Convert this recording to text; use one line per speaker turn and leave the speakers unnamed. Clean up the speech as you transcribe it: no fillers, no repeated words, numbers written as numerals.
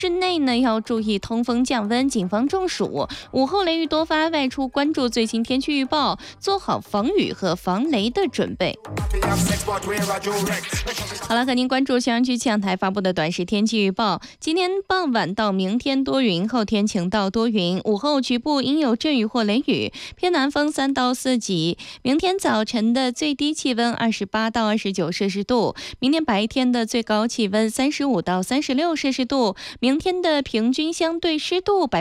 室内呢要注意通风降温，谨防中暑。午后雷雨多发，外出关注最新天气预报，做好防雨和防雷的准备。好了，和您关注气象局气象台发布的短时天气预报。今天傍晚到明天多云，后天晴到多云，午后局部应有阵雨或雷雨，偏南风3到4级。明天早晨的最低气温28到29摄氏度，明天白天的最高气温35到36摄氏度。明天的平均相对湿度